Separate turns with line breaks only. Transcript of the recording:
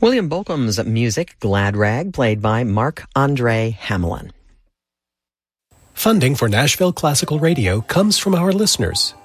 William Bolcom's music, Glad Rag, played by Marc-Andre Hamelin.
Funding for Nashville Classical Radio comes from our listeners